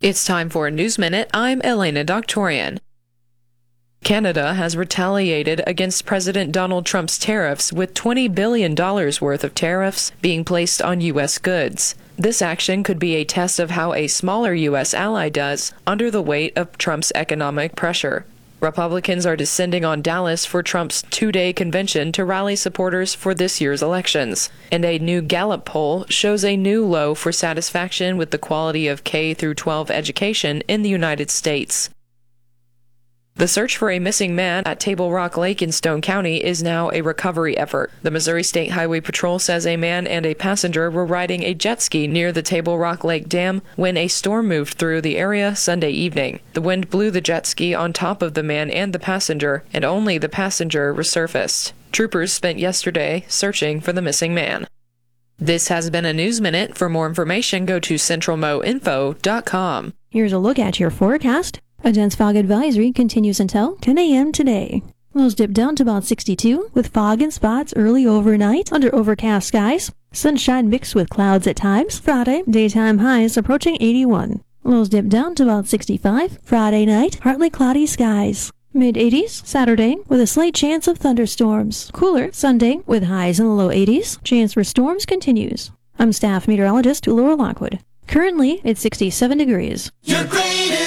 It's time for a News Minute. I'm Elena Doctorian. Canada has retaliated against President Donald Trump's tariffs with $20 billion worth of tariffs being placed on U.S. goods. This action could be a test of how a smaller U.S. ally does under the weight of Trump's economic pressure. Republicans are descending on Dallas for Trump's two-day convention to rally supporters for this year's elections. And a new Gallup poll shows a new low for satisfaction with the quality of K-12 education in the United States. The search for a missing man at Table Rock Lake in Stone County is now a recovery effort. The Missouri State Highway Patrol says a man and a passenger were riding a jet ski near the Table Rock Lake Dam when a storm moved through the area Sunday evening. The wind blew the jet ski on top of the man and the passenger, and only the passenger resurfaced. Troopers spent yesterday searching for the missing man. This has been a News Minute. For more information, go to centralmoinfo.com. Here's a look at your forecast. A dense fog advisory continues until 10 a.m. today. Lows dip down to about 62, with fog in spots early overnight under overcast skies. Sunshine mixed with clouds at times. Friday, daytime highs approaching 81. Lows dip down to about 65. Friday night, partly cloudy skies. Mid-80s Saturday, with a slight chance of thunderstorms. Cooler Sunday, with highs in the low 80s. Chance for storms continues. I'm staff meteorologist Laura Lockwood. Currently, it's 67 degrees.